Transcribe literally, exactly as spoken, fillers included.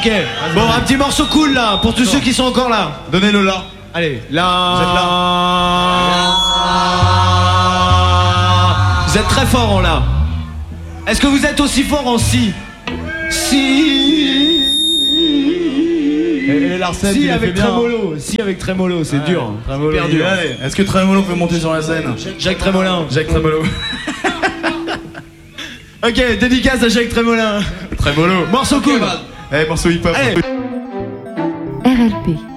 Ok, bon, un petit morceau cool là, pour tous ceux qui sont encore là. Donnez-le là. Allez, là. Vous êtes là. Vous êtes très fort en là. Est-ce que vous êtes aussi fort en si? Si. Et Larsen, Si il a fait avec bien. Trémolo, si avec Trémolo, c'est Ouais, dur. Trémolo, Hyper il- dur. allez, est-ce que Trémolo peut monter sur la scène? Jacques Trémolin. Jacques Trémolo. Ok, dédicace à Jacques Trémolin. Trémolo. Morceau cool. Eh, morceau hip-hop. Allez. R L P.